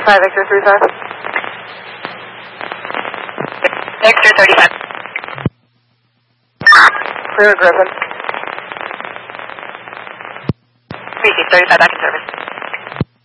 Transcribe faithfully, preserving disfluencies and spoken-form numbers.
thirty-five, Victor three five. Victor thirty-five. Clear Griffin. Receive thirty-five back in service.